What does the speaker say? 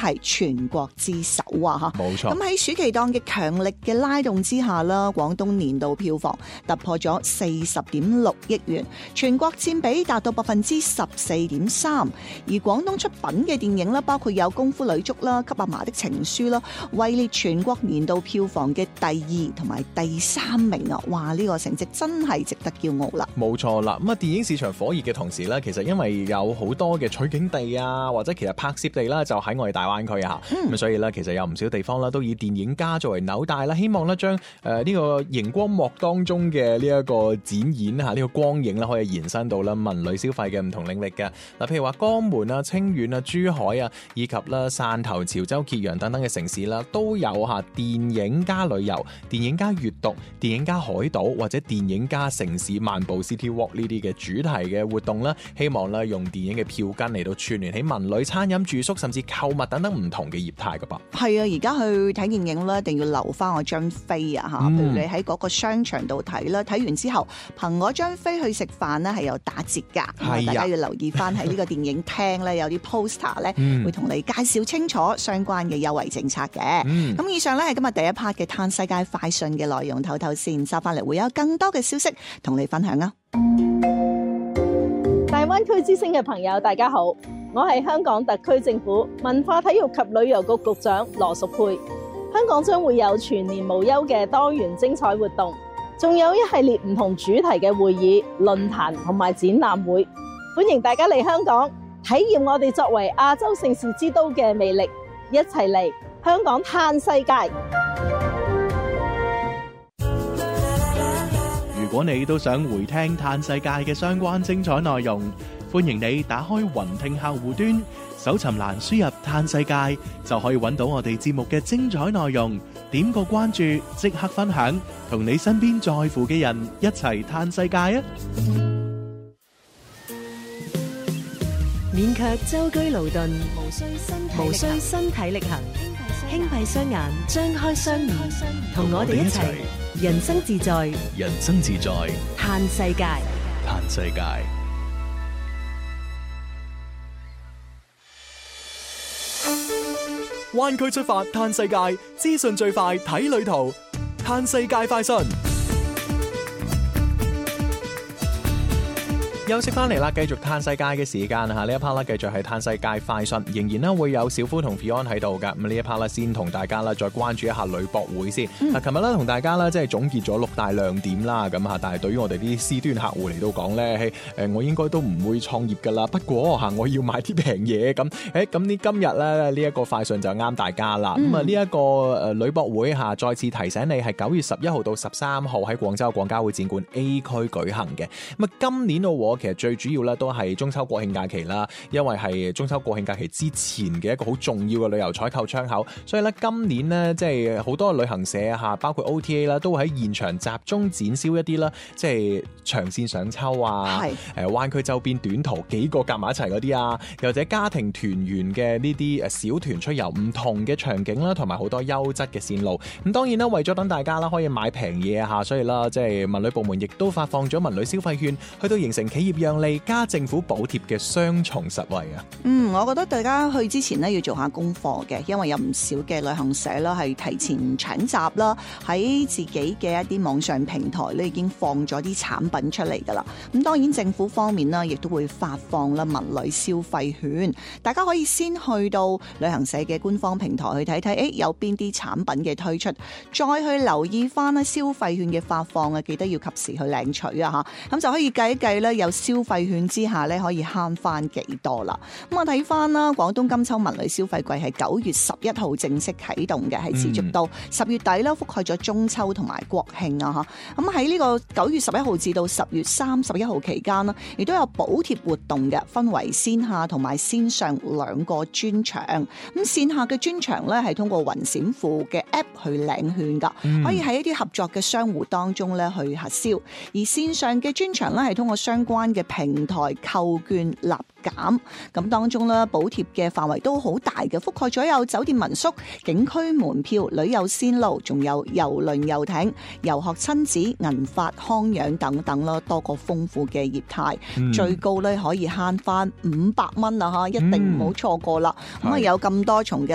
係全國之首啊！ 冇錯。 咁喺暑期檔嘅強力嘅拉動之下啦，廣東年度票房突破咗40.6億元，全國佔比達到14.3%。而廣東出品嘅電影啦，包括有《功夫女足》啦，《給阿嫲的情書》啦，位列全國年度票房嘅第2同埋第3名啊！哇，呢個成績真係值得驕傲啦！ 冇錯啦，咁啊電影市場火熱嘅同時咧，其實因為有好多嘅取景地啊，或者其實拍攝地啦，就喺我哋大灣區啊，咁所以咧其實有唔少地方啦，都以電影家作為紐帶啦，希望咧將呢個熒光幕當中嘅呢一個展演呢個光影啦，可以延伸到啦文旅消費嘅唔同領域嘅。嗱，譬如話江門啊、清遠啊、珠海啊，以及啦汕頭、潮州、揭陽等等嘅城市啦，都有電影加旅遊、電影加閱讀、電影加海島或者電影加城市漫步 City Walk 呢啲嘅主題嘅活動啦，希望咧用電影嘅票根嚟到串聯起文旅、餐飲、住宿甚至購物等等唔同嘅業態噶噃。 係啊，而家去睇電影咧，一定要留翻我張飛啊嚇！譬如你喺嗰個商場度睇啦，睇完之後憑嗰張飛去食飯咧係有打折㗎。大家要留意翻喺呢個電影廳咧有啲 poster 咧會同你介紹清楚相關嘅優惠政策嘅。咁以上咧係今日第一 part 嘅嘆世界快訊嘅內容，唞唞先，收翻嚟會有更多嘅消息同你分享啊！ 大灣區之聲嘅朋友，大家好，我係香港特區政府文化體育及旅遊局局長羅淑佩。香港將會有全年無休嘅多元精彩活動，仲有一系列唔同主題嘅會議、論壇同埋展覽會，歡迎大家嚟香港體驗我哋作為亞洲盛事之都嘅魅力，一齊嚟香港嘆世界。 如果你都想回聽嘆世界嘅相關精彩內容，歡迎你打開雲聽客戶端，搜尋欄輸入嘆世界，就可以揾到我哋節目嘅精彩內容。點個關注，即刻分享，同你身邊在乎嘅人一齊嘆世界啊！ 免卻舟車勞頓，無需身體力行，輕閉雙眼，張開雙耳，同我哋一齊人生自在， 人生自在， 嘆世界， 嘆世界。 灣區出發嘆世界，資訊最快睇旅途，嘆世界快訊。 休息翻嚟啦，繼續嘆世界嘅時間呢一 part 啦，繼續係嘆世界快訊，仍然咧會有小夫同 Fion 喺度噶。咁呢一 part 啦，先同大家啦再關注一下旅博會先。嗱，琴日咧同大家啦即係總結咗6大亮點啦，咁但係對於我哋啲 C 端客戶嚟到講咧，我應該都唔會創業噶啦。不過我要買啲平嘢咁，咁今日咧呢一個快訊就啱大家啦。咁呢一個旅博會再次提醒你係9月11號到13號喺廣州廣交會展館 A 區舉行嘅。咁今年其實最主要咧都係中秋國慶假期啦，因為係中秋國慶假期之前嘅一個好重要嘅旅遊採購窗口，所以咧今年呢，即係好多旅行社包括 OTA 啦，都會喺現場集中展銷一啲啦，即係長線上秋啊，灣區周邊短途幾個夾埋一齊嗰啲啊，又或者家庭團圓嘅呢啲小團出遊，唔同嘅場景啦，同埋好多優質嘅線路。咁當然啦，為咗等大家啦可以買平嘢所以啦，即係文旅部門亦都發放咗文旅消費券，去到形成企業讓利加政府補貼嘅雙重實惠啊！ 我覺得大家去之前呢要做下功課嘅，因為有唔少嘅旅行社啦係提前搶閘啦，喺自己嘅一啲網上平台咧已經放咗啲產品出嚟噶啦。咁當然政府方面呢亦都會發放啦文旅消費券，大家可以先去到旅行社嘅官方平台去睇睇，有邊啲產品嘅推出，再去留意翻咧消費券嘅發放啊，記得要及時去領取啊嚇，咁就可以計一計咧有消費券之下咧可以慳翻幾多啦。咁我睇翻啦，廣東金秋文旅消費季係9月11號正式啟動嘅，係持續到10月底啦，覆蓋咗中秋同埋國慶啊嚇。咁喺呢個9月11號至到10月31號期間啦，亦都有補貼活動嘅，分為線下同埋線上2個專場。咁線下嘅專場咧係通過雲閃付嘅 App 去領券噶，可以喺一啲合作嘅商戶當中咧去核銷。而線上嘅專場咧係通過相關嘅平台購券立減，咁當中咧補貼嘅範圍都好大嘅，覆蓋咗有酒店民宿、景區門票、旅遊線路，仲有郵輪遊艇、遊學親子、銀髮康養等等啦，多個豐富嘅業態，最高咧可以慳翻500蚊啊！一定唔好錯過啦。咁有咁多重嘅